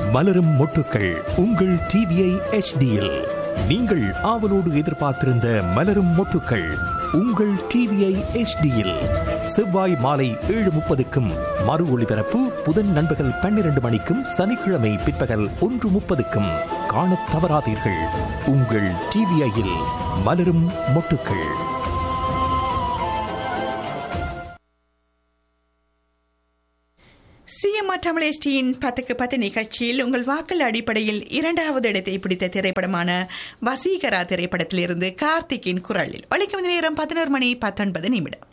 மலரும் மொட்டுக்கள் உங்கள் டிவிஐ HDயில். நீங்கள் ஆவலோடு எதிர்பார்த்திருந்த மலரும் மொட்டுக்கள் உங்கள் டிவிஐ HDயில் செவ்வாய் மாலை 7:30க்கும் மறு ஒளிபரப்பு புதன் நண்பகல் 12 மணிக்கும் சனிக்கிழமை பிற்பகல் 1:30க்கும் காணத் தவறாதீர்கள். உங்கள் டிவிஐயில் மலரும் மொட்டுக்கள். சிஎம்ஆர் தமிழ் எஸ்டியின் 10க்கு 10 நிகழ்ச்சியில் உங்கள் வாக்கள் அடிப்படையில் 2வது இடத்தை பிடித்த திரைப்படமான வசீகரா திரைப்படத்திலிருந்து கார்த்திக்கின் குரலில் ஒலிக்கும் நேரம் 11:19